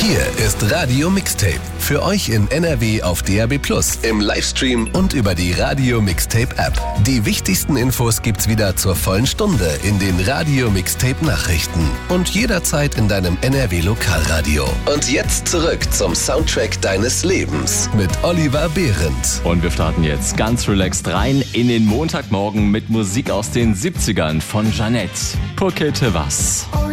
Hier ist Radio Mixtape. Für euch in NRW auf DAB+, im Livestream und über die Radio Mixtape App. Die wichtigsten Infos gibt's wieder zur vollen Stunde in den Radio Mixtape Nachrichten und jederzeit in deinem NRW Lokalradio. Und jetzt zurück zum Soundtrack deines Lebens mit Oliver Behrendt. Und wir starten jetzt ganz relaxed rein in den Montagmorgen mit Musik aus den 70ern von Jeanette. Pour que te vas.